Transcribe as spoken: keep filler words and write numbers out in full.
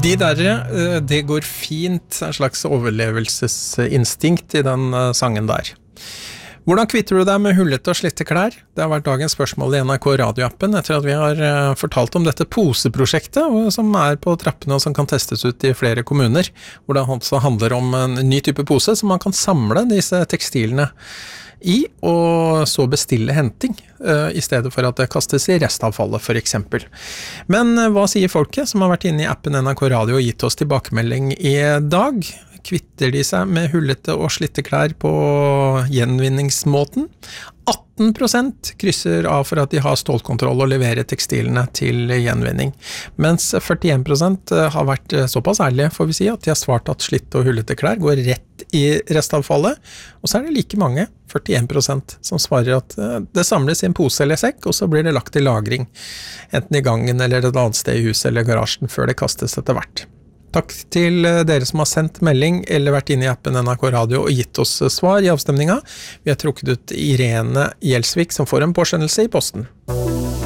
De der, det går fint, en slags overlevelsesinstinkt I den sangen der. Hvordan kvitter du deg med hullete og slitte klær? Det har vært dagens spørsmål I N R K radioappen etter at vi har fortalt om dette poseprosjektet som er på trappene og som kan testes ut I flere kommuner, hvor det altså handler om en ny type pose som man kan samle disse tekstilene I og så bestille henting I stedet for at det kastes I restavfallet for eksempel. Men hva sier folket som har vært inne I appen N R K Radio og gitt oss tilbakemelding I dag? Kvitter de seg med hullete og slitte klær på gjenvinningsmåten? atten prosent krysser av for at de har stålkontroll og leverer tekstilene til gjenvinning, mens førtien prosent har vært såpass ærlige, får vi si, at de har svart at slitte og hullete klær går rett I restavfallet, og så er det like mange, førtien prosent, som svarer at det samles I en pose eller sekk, og så blir det lagt til lagring, enten I gangen eller et annet sted I huset eller garasjen, før det kastes etter hvert. Takk til dere som har sendt melding eller vært inne I appen N R K Radio og gitt oss svar I avstemninga. Vi har trukket ut Irene Gjelsvik som får en påskjønnelse I posten.